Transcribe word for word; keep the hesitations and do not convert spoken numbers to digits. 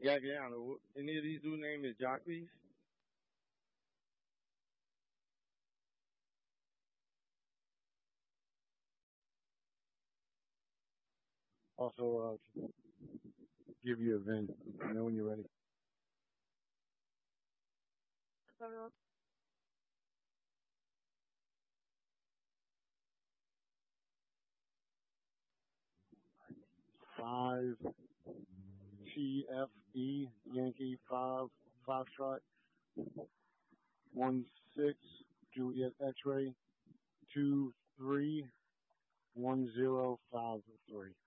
Gaggiano. Any of these dude name is jockeys? Also, uh, give you a V I N. You know when you're ready. Five T F E Yankee five Foxtrot one six Juliet X-ray two three one zero five three.